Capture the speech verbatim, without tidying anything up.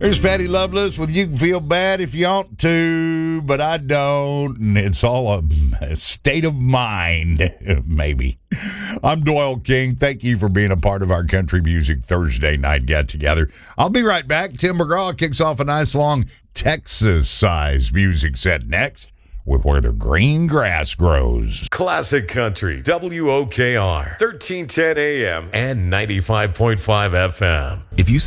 There's Patty Loveless with You Can Feel Bad If You Want To, but I don't. And it's all a, a state of mind, maybe. I'm Doyle King. Thank you for being a part of our Country Music Thursday night get-together. I'll be right back. Tim McGraw kicks off a nice long Texas-sized music set next with Where the Green Grass Grows. Classic Country, W O K R, thirteen ten A M and ninety-five point five F M. If you